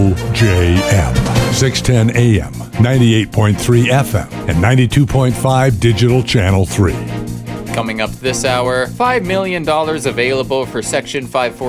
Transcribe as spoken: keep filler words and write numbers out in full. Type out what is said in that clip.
J M, six ten A M, ninety-eight point three F M, and ninety-two point five Digital Channel three. Coming up this hour, five million dollars available for Section five forty